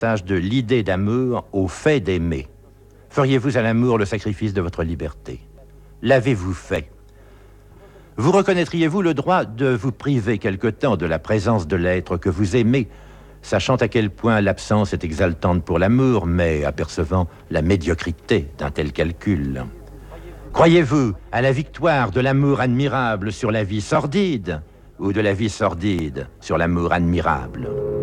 passage de l'idée d'amour au fait d'aimer. Feriez-vous à l'amour le sacrifice de votre liberté? L'avez-vous fait? Vous reconnaîtriez-vous le droit de vous priver quelque temps de la présence de l'être que vous aimez, sachant à quel point l'absence est exaltante pour l'amour, mais apercevant la médiocrité d'un tel calcul? Croyez-vous à la victoire de l'amour admirable sur la vie sordide, ou de la vie sordide sur l'amour admirable?